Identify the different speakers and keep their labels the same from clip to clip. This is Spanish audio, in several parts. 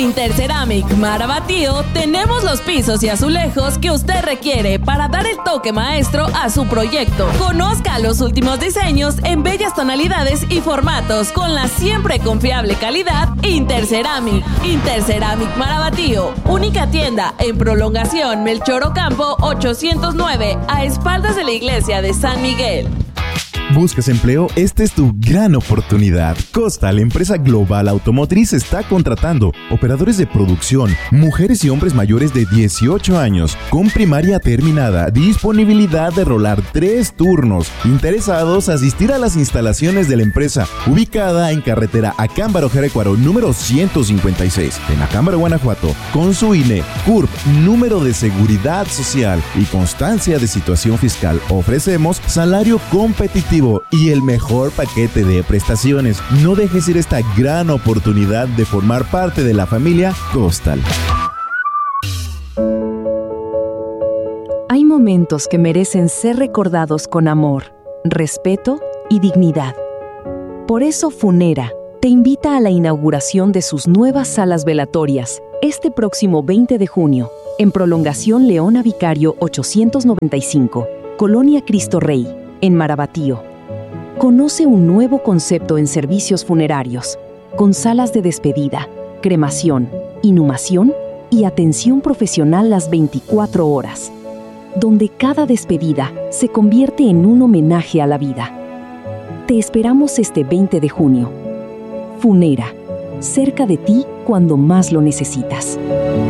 Speaker 1: Interceramic Marabatío tenemos los pisos y azulejos que usted requiere para dar el toque maestro a su proyecto. Conozca los últimos diseños en bellas tonalidades y formatos con la siempre confiable calidad Interceramic. Interceramic Marabatío, única tienda en Prolongación Melchor Ocampo 809, a espaldas de la iglesia de San Miguel.
Speaker 2: ¿Buscas empleo? Esta es tu gran oportunidad. Costa, la empresa global automotriz, está contratando operadores de producción, mujeres y hombres mayores de 18 años, con primaria terminada, disponibilidad de rolar 3 turnos. Interesados, asistir a las instalaciones de la empresa, ubicada en carretera Acámbaro Jerecuaro, número 156, en Acámbaro, Guanajuato, con su INE, CURP, número de seguridad social y constancia de situación fiscal. Ofrecemos salario competitivo y el mejor paquete de prestaciones. No dejes ir esta gran oportunidad de formar parte de la familia Costal.
Speaker 3: Hay momentos que merecen ser recordados con amor, respeto y dignidad. Por eso Funera te invita a la inauguración de sus nuevas salas velatorias este próximo 20 de junio, en Prolongación Leona Vicario 895, Colonia Cristo Rey, en Marabatío. Conoce un nuevo concepto en servicios funerarios, con salas de despedida, cremación, inhumación y atención profesional las 24 horas, donde cada despedida se convierte en un homenaje a la vida. Te esperamos este 20 de junio. Funera, cerca de ti cuando más lo necesitas.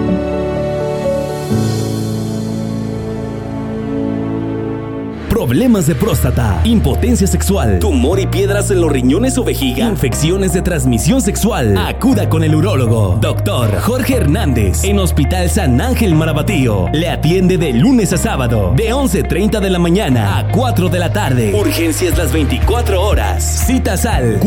Speaker 4: Problemas de próstata, impotencia sexual, tumor y piedras en los riñones o vejiga, infecciones de transmisión sexual. Acuda con el urólogo, Dr. Jorge Hernández, en Hospital San Ángel Marabatío. Le atiende de lunes a sábado, de 11:30 de la mañana a 4 de la tarde. Urgencias las 24 horas. Citas al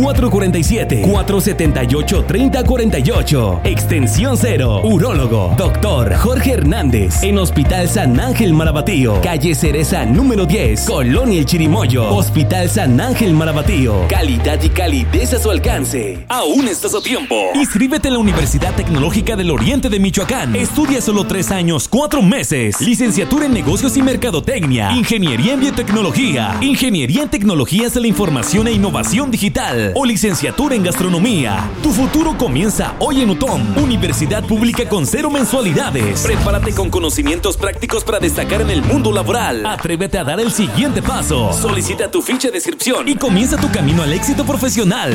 Speaker 4: 447-478-3048. Extensión 0. Urólogo, Dr. Jorge Hernández, en Hospital San Ángel Marabatío. Calle Cereza, número 10. Colonia El Chirimoyo. Hospital San Ángel Marabatío. Calidad y calidez a su alcance. Aún estás a tiempo. Inscríbete en la Universidad Tecnológica del Oriente de Michoacán. Estudia solo 3 años, 4 meses. Licenciatura en Negocios y Mercadotecnia. Ingeniería en Biotecnología. Ingeniería en Tecnologías de la Información e Innovación Digital. O licenciatura en Gastronomía. Tu futuro comienza hoy en UTOM. Universidad pública con 0 mensualidades. Prepárate con conocimientos prácticos para destacar en el mundo laboral. Atrévete a dar el siguiente paso. Solicita tu ficha de inscripción y comienza tu camino al éxito profesional.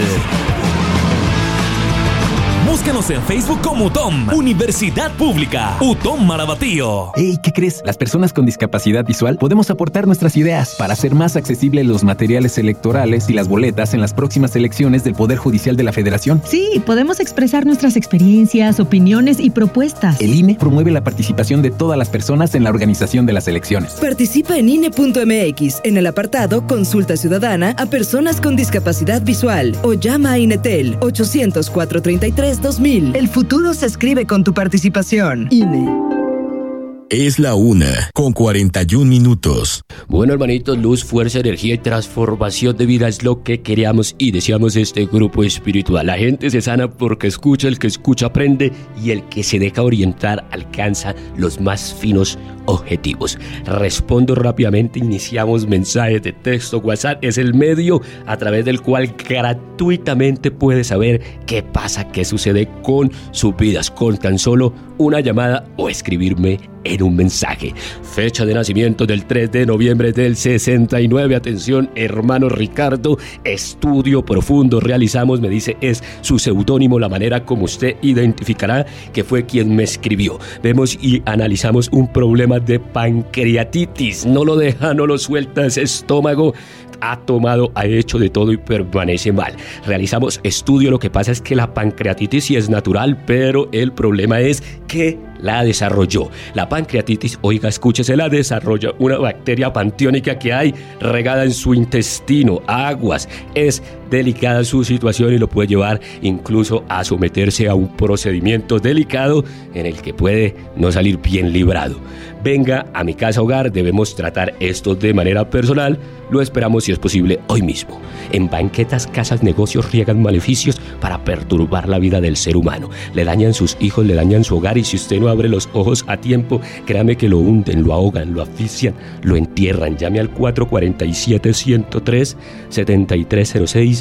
Speaker 4: Búscanos en Facebook como UTOM, Universidad Pública, UTOM Marabatío.
Speaker 5: Hey, ¿qué crees? Las personas con discapacidad visual podemos aportar nuestras ideas para hacer más accesibles los materiales electorales y las boletas en las próximas elecciones del Poder Judicial de la Federación.
Speaker 6: Sí, podemos expresar nuestras experiencias, opiniones y propuestas.
Speaker 5: El INE promueve la participación de todas las personas en la organización de las elecciones.
Speaker 7: Participa en INE.mx en el apartado Consulta Ciudadana a personas con discapacidad visual o llama a INETEL 800-433-2000. El futuro se escribe con tu participación. INE.
Speaker 8: Es la 1:41.
Speaker 9: Bueno, hermanitos, luz, fuerza, energía y transformación de vida es lo que queríamos y deseamos este grupo espiritual. La gente se sana porque escucha, el que escucha aprende y el que se deja orientar alcanza los más finos objetivos. Respondo rápidamente, iniciamos mensajes de texto. WhatsApp es el medio a través del cual gratuitamente puede saber qué pasa, qué sucede con sus vidas, con tan solo una llamada o escribirme en un mensaje. Fecha de nacimiento del 3 de noviembre del 69. Atención, hermano Ricardo, estudio profundo realizamos, me dice, es su seudónimo, la manera como usted identificará que fue quien me escribió. Vemos y analizamos un problema de pancreatitis, no lo deja, no lo suelta, ese estómago ha tomado, ha hecho de todo y permanece mal. Realizamos estudio, lo que pasa es que la pancreatitis sí es natural, pero el problema es que la desarrolló. La pancreatitis, oiga, escúchese, la desarrolla una bacteria panteónica que hay regada en su intestino. Aguas, es delicada su situación y lo puede llevar incluso a someterse a un procedimiento delicado en el que puede no salir bien librado. Venga a mi casa hogar, debemos tratar esto de manera personal. Lo esperamos, si es posible, hoy mismo. En banquetas, casas, negocios riegan maleficios para perturbar la vida del ser humano. Le dañan sus hijos, le dañan su hogar, y si usted no abre los ojos a tiempo, créame que lo hunden, lo ahogan, lo asfixian, lo entierran. Llame al 447-103-7306,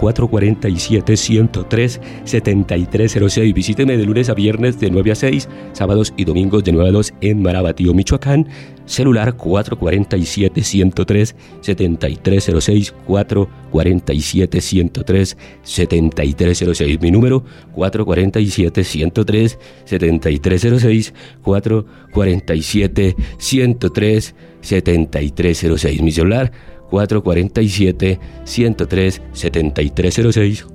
Speaker 9: 447-103-7306. Visíteme de lunes a viernes de 9 a 6, sábados y domingos de 9 a 2 en Marabatío, Michoacán. Celular 447-103-7306, 447-103-7306. Mi número 447-103-7306, 447-103-7306. Mi celular 447-103-7306,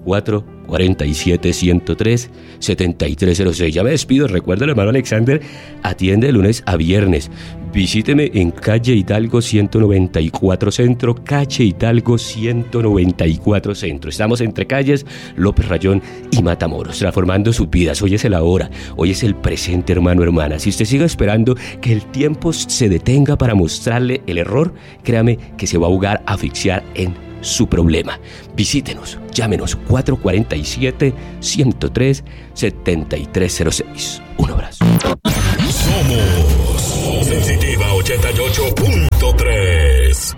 Speaker 9: 447-103-7306. Ya me despido. Recuerda, el hermano Alexander atiende de lunes a viernes. Visíteme en calle Hidalgo 194 Centro, calle Hidalgo 194 Centro. Estamos entre calles López Rayón y Matamoros, transformando sus vidas. Hoy es el ahora, hoy es el presente, hermano, hermana. Si usted sigue esperando que el tiempo se detenga para mostrarle el error, créame que se va a ahogar, a asfixiar en su problema. Visítenos, llámenos 447-103-7306. Un abrazo.
Speaker 8: Somos Sensitiva 88.3.